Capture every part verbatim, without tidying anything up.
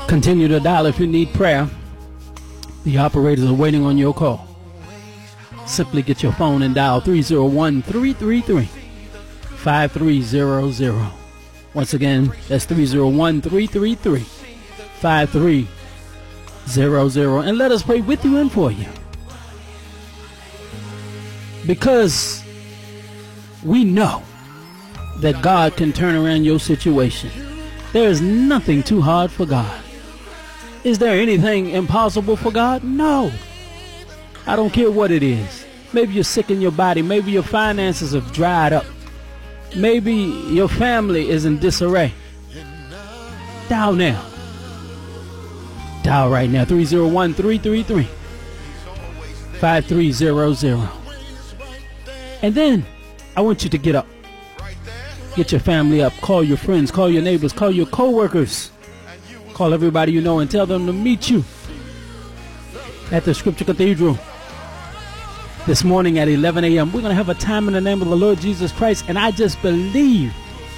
Continue to dial if you need prayer. The operators are waiting on your call. Simply get your phone and dial three oh one, three three three, five three zero zero. Once again, that's three oh one, three three three, five three zero zero. And let us pray with you and for you. Because we know that God can turn around your situation. There is nothing too hard for God. Is there anything impossible for God? No. I don't care what it is. Maybe you're sick in your body. Maybe your finances have dried up. Maybe your family is in disarray. Dial now. Dial right now. three oh one, three three three, five three zero zero. And then I want you to get up. Get your family up. Call your friends. Call your neighbors. Call your co-workers. Call everybody you know and tell them to meet you at the Scripture Cathedral this morning at eleven a.m. We're going to have a time in the name of the Lord Jesus Christ. And I just believe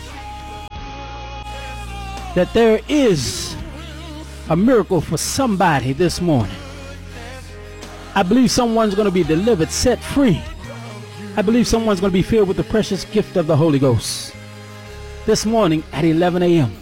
that there is a miracle for somebody this morning. I believe someone's going to be delivered, set free. I believe someone's going to be filled with the precious gift of the Holy Ghost this morning at eleven a.m.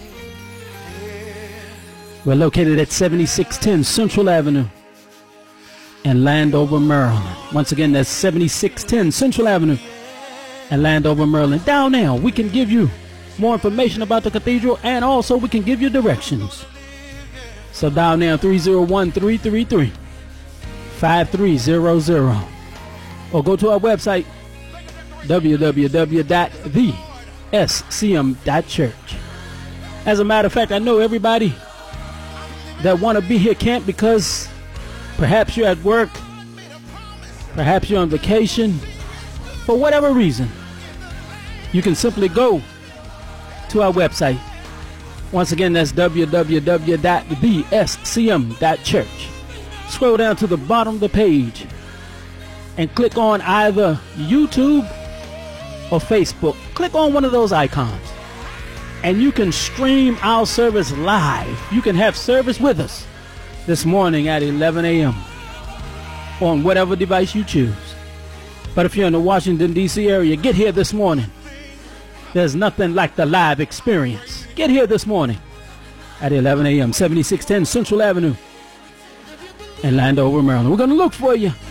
We're located at seventy-six ten Central Avenue in Landover, Maryland. Once again, that's seventy-six ten Central Avenue in Landover, Maryland. Down now, we can give you more information about the cathedral, and also we can give you directions. So dial now three oh one, three three three, five three zero zero. Or go to our website, w w w dot the s c m dot church. As a matter of fact, I know everybody that want to be here can't, because perhaps you're at work, perhaps you're on vacation, for whatever reason. You can simply go to our website. Once again, that's w w w dot the s c m dot church. Scroll down to the bottom of the page and click on either YouTube or Facebook. Click on one of those icons and you can stream our service live. You can have service with us this morning at eleven a.m. on whatever device you choose. But if you're in the Washington, D C area, get here this morning. There's nothing like the live experience. Get here this morning at eleven a.m. seventy-six ten Central Avenue in Landover, Maryland. We're going to look for you.